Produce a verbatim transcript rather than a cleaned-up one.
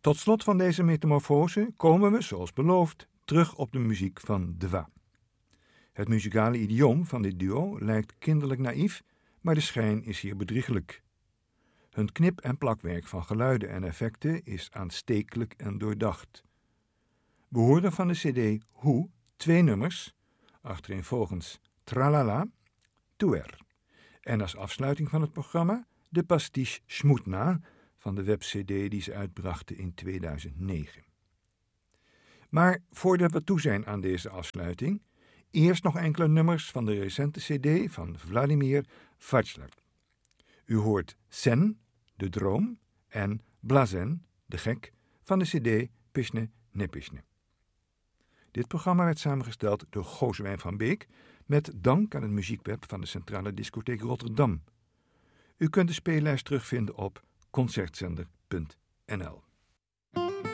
Tot slot van deze metamorfose komen we, zoals beloofd, terug op de muziek van Dwa. Het muzikale idioom van dit duo lijkt kinderlijk naïef, maar de schijn is hier bedriegelijk. Hun knip- en plakwerk van geluiden en effecten is aanstekelijk en doordacht. We hoorden van de cd Hoe twee nummers, achtereenvolgens Tralala, Tuer. En als afsluiting van het programma de pastiche Smutna van de webcd die ze uitbrachten in tweeduizend negen. Maar voordat we toe zijn aan deze afsluiting, eerst nog enkele nummers van de recente cd van Vladimir Vajslar. U hoort Sen, de droom, en Blazen, de gek, van de cd Pyshne Nepyshne. Dit programma werd samengesteld door Gozewijn van Beek met dank aan het muziekweb van de Centrale Discotheek Rotterdam. U kunt de speellijst terugvinden op concertzender punt n l.